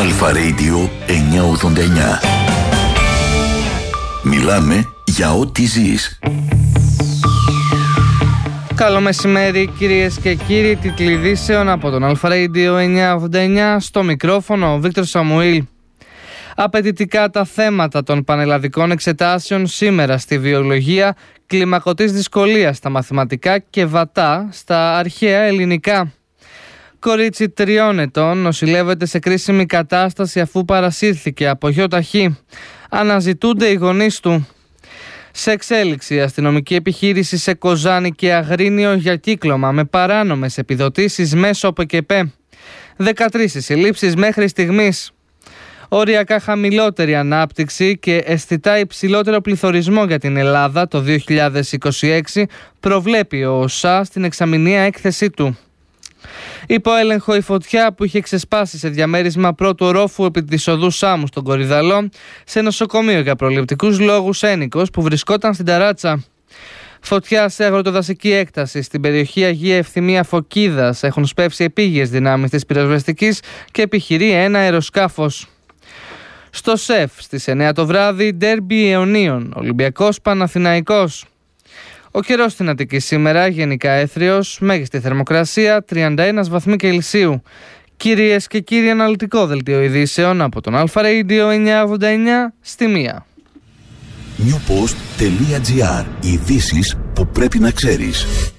Αλφα Radio 989. Μιλάμε για ό,τι ζεις. Καλό μεσημέρι κυρίες και κύριοι, τίτλοι ειδήσεων από τον Αλφα Radio 989, στο μικρόφωνο ο Βίκτορ Σαμουήλ. Απαιτητικά τα θέματα των πανελλαδικών εξετάσεων σήμερα στη βιολογία, κλιμακωτής δυσκολίας στα μαθηματικά και βατά στα αρχαία ελληνικά. Κορίτσι 3 ετών νοσηλεύεται σε κρίσιμη κατάσταση αφού παρασύρθηκε από γιοταχή. Αναζητούνται οι γονείς του. Σε εξέλιξη, αστυνομική επιχείρηση σε Κοζάνη και Αγρίνιο για κύκλωμα με παράνομες επιδοτήσεις μέσω ΠΚΠ. 13 συλλήψεις μέχρι στιγμής. Οριακά χαμηλότερη ανάπτυξη και αισθητά υψηλότερο πληθωρισμό για την Ελλάδα το 2026 προβλέπει ο ΟΣΑ στην εξαμηνία έκθεσή του. Υπό έλεγχο η φωτιά που είχε ξεσπάσει σε διαμέρισμα πρώτου ορόφου επί της οδού Σάμου στον Κορυδαλό, σε νοσοκομείο για προληπτικούς λόγους ένικος που βρισκόταν στην ταράτσα. Φωτιά σε αγροτοδασική έκταση στην περιοχή Αγία Ευθυμία Φωκίδας έχουν σπεύσει επίγειες δυνάμεις της πυροσβεστικής και επιχειρεί ένα αεροσκάφος. Στο ΣΕΦ στις 9 το βράδυ, ντέρμπι αιωνίων, Ολυμπιακός Παναθηναϊκός. Ο καιρός στην Αττική σήμερα γενικά έθριος, μέγιστη θερμοκρασία 31 βαθμοί Κελσίου. Κυρίες και κύριοι, αναλυτικό δελτίο ειδήσεων από τον Αλφα Radio 989 στη 1. Newpost.gr. Ειδήσεις που πρέπει να ξέρεις.